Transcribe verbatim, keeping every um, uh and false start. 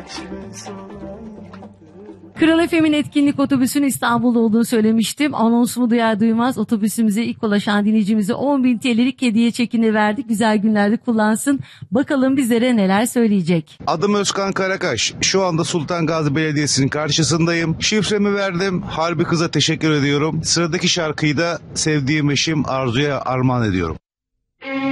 Kral F M'in etkinlik otobüsünün İstanbul'da olduğunu söylemiştim. Anonsumu duyar duymaz otobüsümüze ilk ulaşan dinleyicimize on bin T L'lik hediye çekini verdik. Güzel günlerde kullansın. Bakalım bizlere neler söyleyecek. Adım Özkan Karakaş. Şu anda Sultan Gazi Belediyesi'nin karşısındayım. Şifremi verdim. Harbi kıza teşekkür ediyorum. Sıradaki şarkıyı da sevdiğim eşim Arzu'ya armağan ediyorum.